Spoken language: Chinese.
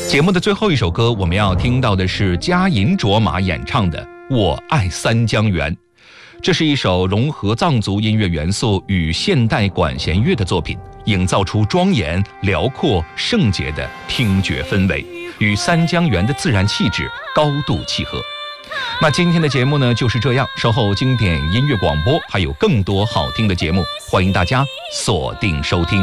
节目的最后一首歌，我们要听到的是嘉银卓玛演唱的《我爱三江源》。这是一首融合藏族音乐元素与现代管弦乐的作品，营造出庄严、辽阔、圣洁的听觉氛围，与三江源的自然气质高度契合。那今天的节目呢就是这样，稍后经典音乐广播还有更多好听的节目，欢迎大家锁定收听。